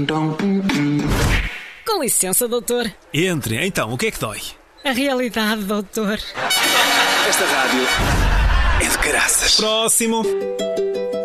Com licença, doutor. Entre, então, o que é que dói? A realidade, doutor. Esta rádio é de caraças. Próximo.